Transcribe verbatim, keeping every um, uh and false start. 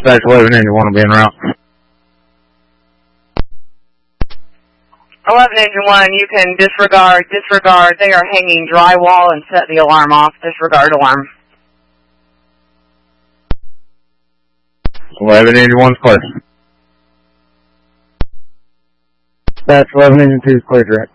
Dispatch eleven Engine one will be en route. eleven Engine one, you can disregard, disregard. They are hanging drywall and set the alarm off. Disregard alarm. eleven Engine one's clear. Dispatch eleven Engine two is clear direct.